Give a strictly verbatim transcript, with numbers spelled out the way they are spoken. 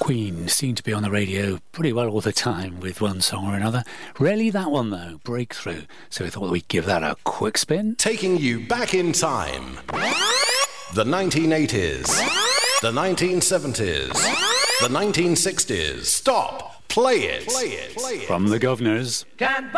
Queen seem to be on the radio pretty well all the time with one song or another. Rarely that one, though, Breakthrough. So we thought we'd give that a quick spin. Taking you back in time. The nineteen eighties. The nineteen seventies. The nineteen sixties. Stop! Play it! Play it! Play it! From the Governors. Can